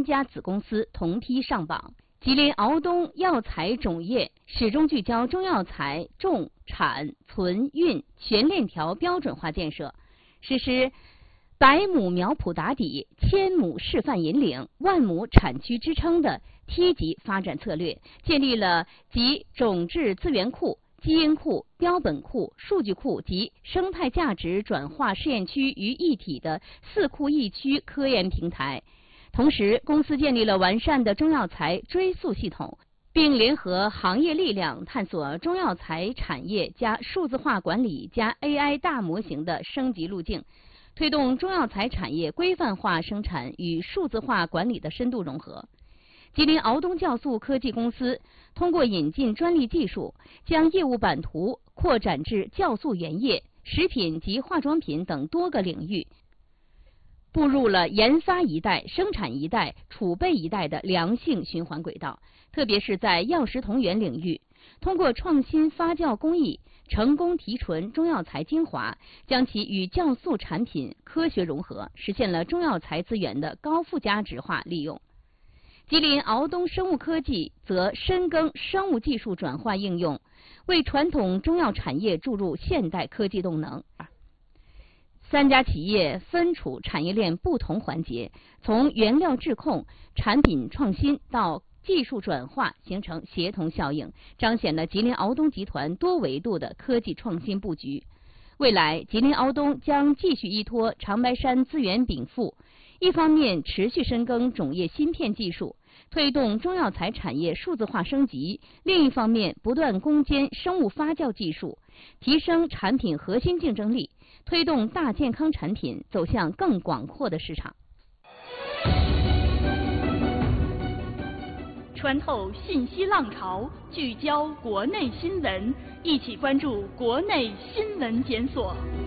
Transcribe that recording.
家子公司同梯上榜。吉林敖东药材种业始终聚焦中药材种、产、存、运全链条标准化建设，实施100亩苗圃打底、1000亩示范引领、10000亩产区支撑的梯级发展策略，建立了集种质资源库、基因库、标本库、数据库及生态价值转化试验区于一体的4库1区科研平台。同时，公司建立了完善的中药材追溯系统，并联合行业力量，探索中药材产业加数字化管理加 AI 大模型的升级路径，推动中药材产业规范化生产与数字化管理的深度融合。吉林敖东酵素科技公司通过引进专利技术，将业务版图扩展至酵素原液、食品及化妆品等多个领域，步入了研发一代、生产一代、储备一代的良性循环轨道。特别是在药食同源领域，通过创新发酵工艺，成功提纯中药材精华，将其与酵素产品科学融合，实现了中药材资源的高附加值化利用。吉林敖东生物科技则深耕生物技术转化应用，为传统中药产业注入现代科技动能。3家企业分处产业链不同环节，从原料质控、产品创新到技术转化，形成协同效应，彰显了吉林敖东集团多维度的科技创新布局。未来，吉林敖东将继续依托长白山资源禀赋，一方面持续深耕种业芯片技术，推动中药材产业数字化升级；另一方面，不断攻坚生物发酵技术，提升产品核心竞争力，推动大健康产品走向更广阔的市场。 穿透信息浪潮，聚焦国内新闻，一起关注国内新闻检索。